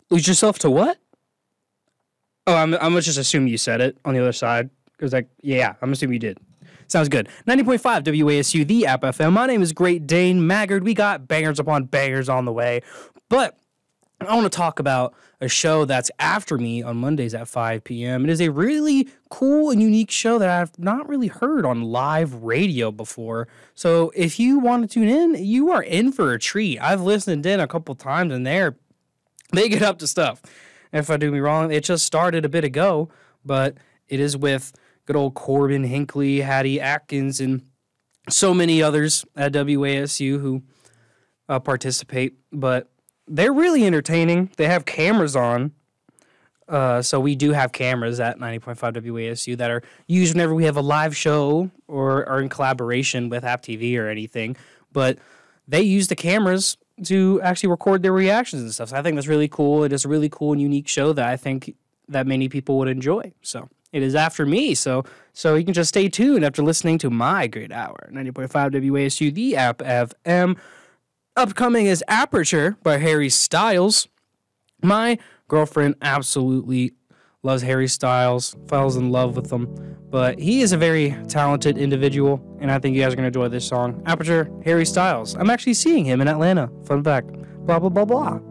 Lose yourself to what? Oh, I'm gonna just assume you said it on the other side. Because, like, yeah, I'm assuming you did. Sounds good. 90.5 WASU, the App FM. My name is Great Dane Maggard. We got bangers upon bangers on the way. But I want to talk about a show that's after me on Mondays at 5 p.m. It is a really cool and unique show that I've not really heard on live radio before. So if you want to tune in, you are in for a treat. I've listened in a couple times, and they get up to stuff. If I do me wrong, it just started a bit ago, but it is with good old Corbin Hinckley, Hattie Atkins, and so many others at WASU who participate. But they're really entertaining. They have cameras on. So we do have cameras at 90.5 WASU that are used whenever we have a live show or are in collaboration with App TV or anything. But they use the cameras to actually record their reactions and stuff. So I think that's really cool. It is a really cool and unique show that I think that many people would enjoy. So it is after me. So you can just stay tuned after listening to my great hour. 90.5 WASU, the App FM. Upcoming is Aperture by Harry Styles. My girlfriend absolutely loves Harry Styles, falls in love with him, but he is a very talented individual, and I think you guys are going to enjoy this song. Aperture, Harry Styles. I'm actually seeing him in Atlanta. Fun fact. Blah, blah, blah, blah.